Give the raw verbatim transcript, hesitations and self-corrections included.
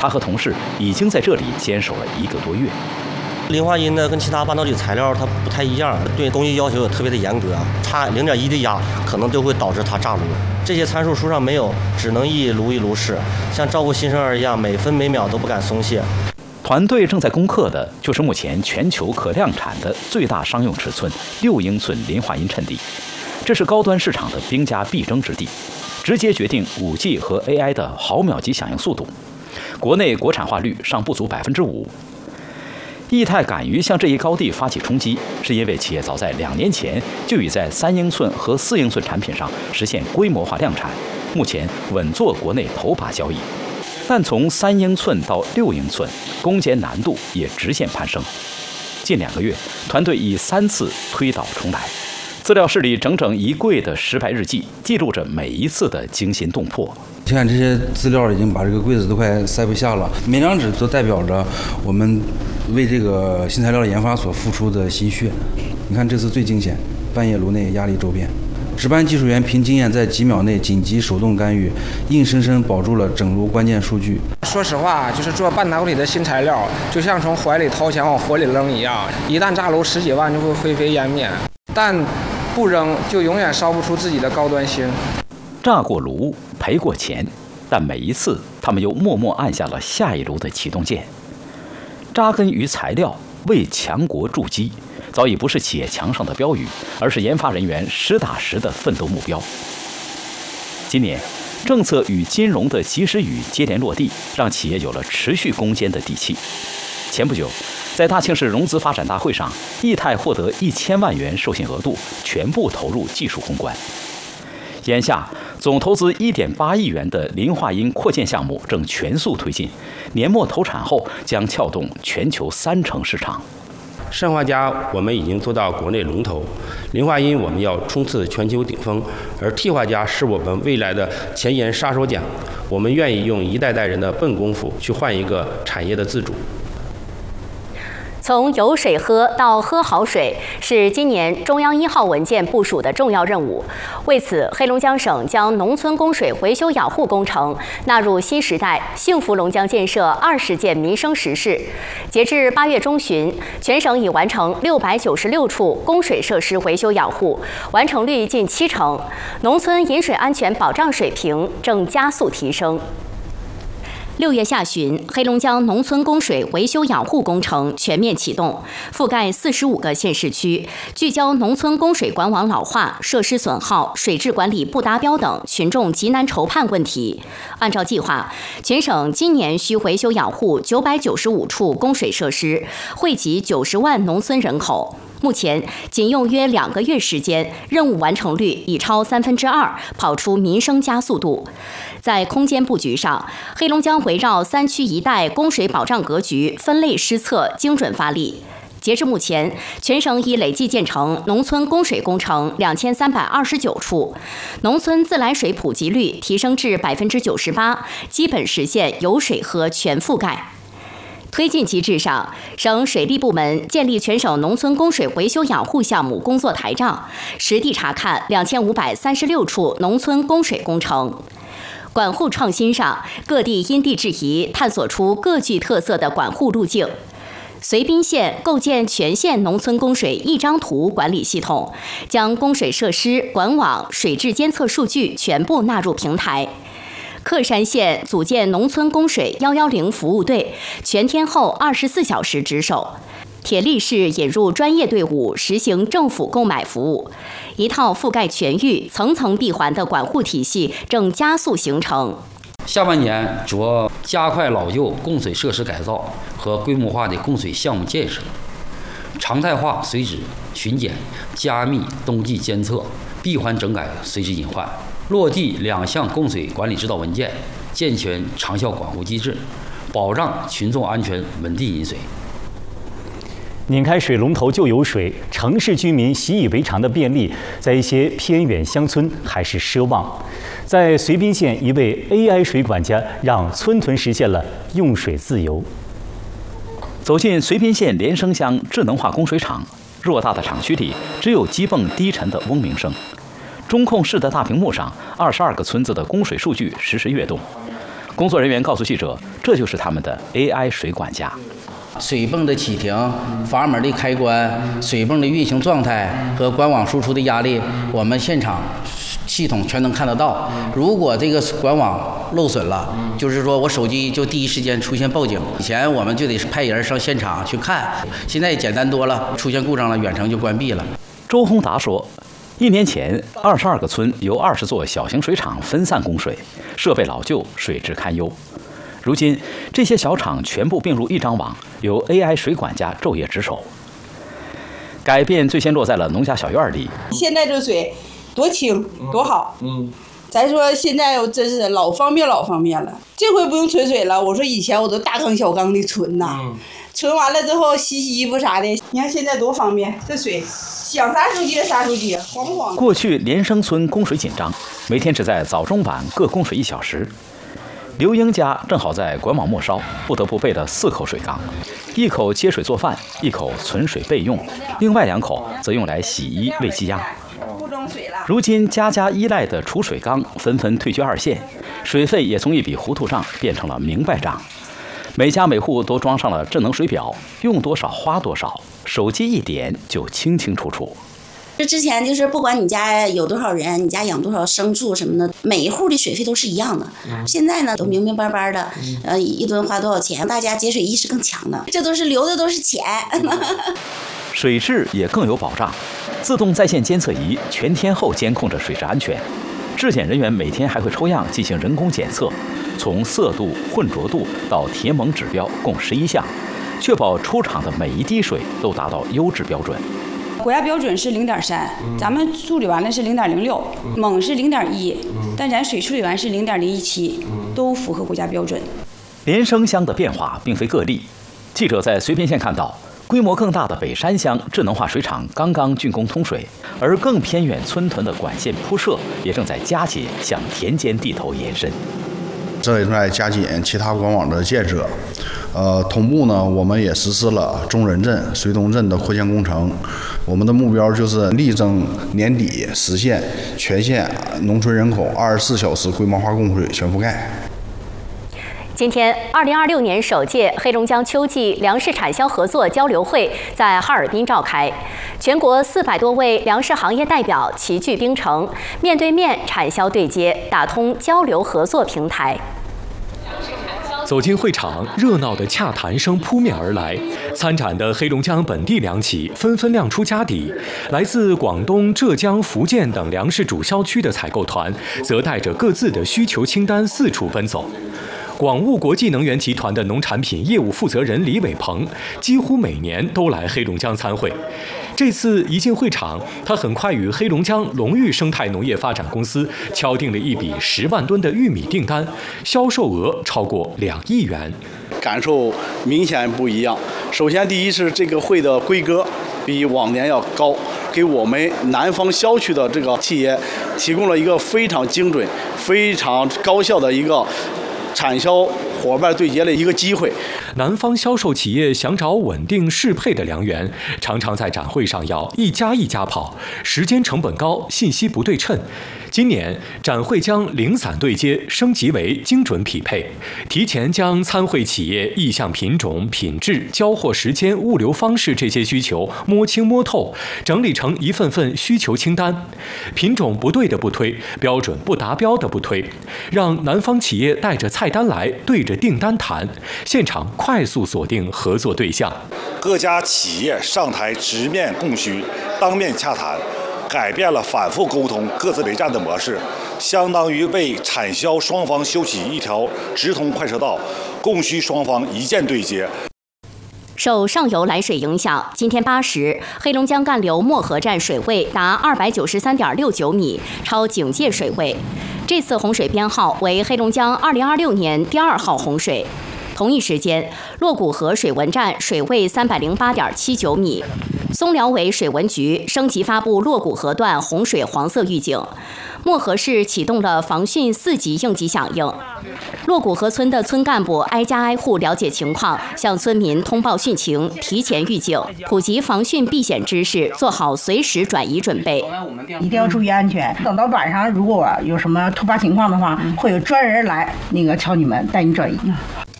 他和同事已经在这里坚守了一个多月。 磷化铟呢，跟其他半导体材料它不太一样，对工艺要求也特别的严格，差零点一的压可能就会导致它炸炉。这些参数书上没有，只能一炉一炉试，像照顾新生儿一样，每分每秒都不敢松懈。 团队正在攻克的就是目前全球可量产的最大商用尺寸六英寸磷化铟衬底，这是高端市场的兵家必争之地，直接决定 五 G 和 A I 的毫秒级响应速度。国内国产化率尚不足百分之五。易泰敢于向这一高地发起冲击，是因为企业早在两年前就已在三英寸和四英寸产品上实现规模化量产，目前稳坐国内头把交椅。但从三英寸到六英寸，攻坚难度也直线攀升。近两个月，团队以三次推倒重来，资料室里整整一柜的失败日记，记录着每一次的惊心动魄。 你看这些资料已经把这个柜子都快塞不下了，每张纸都代表着我们为这个新材料研发所付出的心血。你看这次最惊险，半夜炉内压力骤变，值班技术员凭经验在几秒内紧急手动干预，硬生生保住了整炉关键数据。 说实话，就是做半导体的新材料，就像从怀里掏钱往火里扔一样，一旦炸炉十几万就会灰飞烟灭，但不扔就永远烧不出自己的高端芯。 炸过炉，赔过钱，但每一次他们又默默按下了下一炉的启动键。扎根于材料，为强国筑基，早已不是企业墙上的标语，而是研发人员实打实的奋斗目标。今年，政策与金融的及时雨接连落地，让企业有了持续攻坚的底气。前不久，在大庆市融资发展大会上，易泰获得一千万元授信额度，全部投入技术攻关。眼下，总投资一点八亿元的磷化铟扩建项目正全速推进，年末投产后将撬动全球三成市场。 砷化镓我们已经做到国内龙头，磷化铟我们要冲刺全球顶峰，而替化镓是我们未来的前沿杀手锏。我们愿意用一代代人的笨功夫去换一个产业的自主。 从有水喝到喝好水，是今年中央一号文件部署的重要任务。为此，黑龙江省将农村供水维修养护工程纳入新时代幸福龙江建设二十件民生实事。截至八月中旬，全省已完成六百九十六处供水设施维修养护，完成率近七成，农村饮水安全保障水平正加速提升。六月下旬，黑龙江农村供水维修养护工程全面启动，覆盖四十五个县市区，聚焦农村供水管网老化、设施损耗、水质管理不达标等群众急难愁盼问题。按照计划，全省今年需维修养护九百九十五处供水设施，惠及九十万农村人口。目前仅用约两个月时间，任务完成率已超三分之二，跑出民生加速度。在空间布局上，黑龙江围绕三区一带供水保障格局分类施策，精准发力。截至目前，全省已累计建成农村供水工程两千三百二十九处，农村自来水普及率提升至百分之九十八，基本实现有水喝全覆盖。推进机制上，省水利部门建立全省农村供水维修养护项目工作台账，实地查看两千五百三十六处农村供水工程。管护创新上，各地因地制宜，探索出各具特色的管护路径。绥滨县构建全县农村供水一张图管理系统，将供水设施、管网、水质监测数据全部纳入平台。克山县组建农村供水一一零服务队，全天候二十四小时值守。铁力市引入专业队伍，实行政府购买服务，一套覆盖全域、层层闭环的管护体系正加速形成。 下半年主要加快老旧供水设施改造和规模化的供水项目建设，常态化水质巡检、加密冬季监测、闭环整改水质隐患。落地两项供水管理指导文件，健全长效管护机制，保障群众安全稳定饮水。 拧开水龙头就有水，城市居民习以为常的便利，在一些偏远乡村还是奢望。在绥滨县，一位 A I 水管家让村屯实现了用水自由。 走进绥滨县连生乡智能化供水厂，偌大的厂区里只有机泵低沉的嗡鸣声。中控室的大屏幕上，二十二个村子的供水数据实时跃动。 工作人员告诉记者，这就是他们的 A I 水管家。 水泵的启停、阀门的开关、水泵的运行状态和管网输出的压力，我们现场系统全能看得到。如果这个管网漏损了，就是说我手机就第一时间出现报警。以前我们就得派人上现场去看，现在简单多了，出现故障了，远程就关闭了。 周宏达说，一年前，二十二个村由二十座小型水厂分散供水，设备老旧，水质堪忧。如今，这些小厂全部并入一张网，由 A I 水管家昼夜值守。改变最先落在了农家小院里。 现在这水多清多好，嗯，咱说现在我真是老方便老方便了。这回不用存水了，我说以前我都大缸小缸的存呐，嗯、存完了之后洗洗衣服啥的，你看现在多方便，这水想啥时候接啥时候接，慌不慌？ 过去连生村供水紧张，每天只在早中晚各供水一小时。刘英家正好在管网末梢，不得不备了四口水缸，一口接水做饭，一口存水备用，另外两口则用来洗衣喂鸡鸭。如今家家依赖的储水缸纷纷退居二线，水费也从一笔糊涂账变成了明白账。每家每户都装上了智能水表，用多少花多少，手机一点就清清楚楚。 这之前就是不管你家有多少人，你家养多少牲畜什么的，每一户的水费都是一样的。嗯、现在呢，都明明白白的，呃，一吨花多少钱，大家节水意识更强了，这都是流的都是钱。 水质也更有保障，自动在线监测仪全天候监控着水质安全。质检人员每天还会抽样进行人工检测，从色度、浑浊度到铁锰指标共十一项，确保出厂的每一滴水都达到优质标准。 国家标准是零点三，咱们处理完了是零点零六，锰是零点一，但咱水处理完是零点零一七，都符合国家标准。 连生乡的变化并非个例，记者在绥平县看到，规模更大的北山乡智能化水厂刚刚竣工通水，而更偏远村屯的管线铺设也正在加紧向田间地头延伸。 这也正在加紧其他管网的建设。呃，同步呢，我们也实施了中仁镇、绥东镇的扩建工程。我们的目标就是力争年底实现全县农村人口二十四小时规模化供水全覆盖。 今天，二零二六年首届黑龙江秋季粮食产销合作交流会在哈尔滨召开，全国四百多位粮食行业代表齐聚冰城，面对面产销对接，打通交流合作平台。 走进会场，热闹的洽谈声扑面而来。参展的黑龙江本地粮企纷纷亮出家底，来自广东、浙江、福建等粮食主销区的采购团，则带着各自的需求清单四处奔走。广务国际能源集团的农产品业务负责人李伟鹏，几乎每年都来黑龙江参会。这次一进会场，他很快与黑龙江龙裕生态农业发展公司敲定了一笔十万吨的玉米订单，销售额超过两亿元。 感受明显不一样。首先，第一是这个会的规格比往年要高，给我们南方销区的这个企业提供了一个非常精准、非常高效的一个产销伙伴对接的一个机会。 南方销售企业想找稳定适配的粮源，常常在展会上要一家一家跑，时间成本高，信息不对称。今年展会将零散对接升级为精准匹配，提前将参会企业意向品种、品质、交货时间、物流方式这些需求摸清摸透，整理成一份份需求清单。品种不对的不推，标准不达标的不推，让南方企业带着菜单来，对着订单谈，现场快速锁定合作对象。 各家企业上台直面供需，当面洽谈，改变了反复沟通、各自为战的模式，相当于为产销双方修起一条直通快车道，供需双方一键对接。 受上游来水影响，今天八时，黑龙江干流漠河站水位达二百九十三点六九米，超警戒水位。这次洪水编号为黑龙江二零二六年第二号洪水。同一时间，洛谷河水文站水位三百零八点七九米， 松辽尾水文局升级发布洛谷河段洪水黄色预警，漠河市启动了防汛四级应急响应。洛谷河村的村干部挨家挨户了解情况，向村民通报汛情，提前预警，普及防汛避险知识，做好随时转移准备。 一定要注意安全。等到晚上，如果有什么突发情况的话，会有专人来那个敲你们，带你转移。